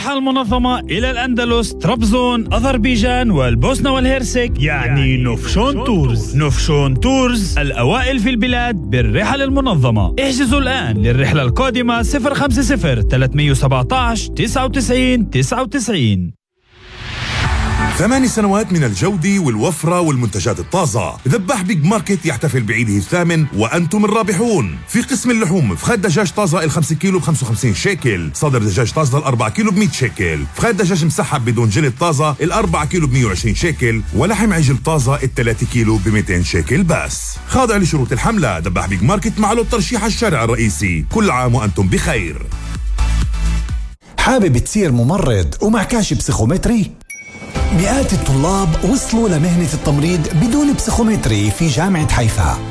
الرحلة المنظمة إلى الأندلس، طرابزون، أذربيجان والبوسنة والهرسك، يعني نوفشون تورز. نوفشون تورز الأوائل في البلاد بالرحلة المنظمة. احجزوا الآن للرحلة القادمة 050 317 99 99. 8 سنوات من الجودة والوفرة والمنتجات الطازة. ذباح بيج ماركت يحتفل بعيده الثامن وأنتم الرابحون. في قسم اللحوم فخاد دجاج طازة ال5 كيلو ب55 شيكل، صدر دجاج طازة ال4 كيلو ب100 شيكل، فخاد دجاج مسحب بدون جلد طازة ال4 كيلو ب120 شيكل، ولحم عجل طازة ال3 كيلو ب200 شيكل بس. خاضع لشروط الحملة. ذباح بيج ماركت معه الترشيح الشارع الرئيسي. كل عام وأنتم بخير. حابب تصير ممرض ومعكاش بسيخومتري؟ مئات الطلاب وصلوا لمهنة التمريض بدون بسيخومتري في جامعة حيفا.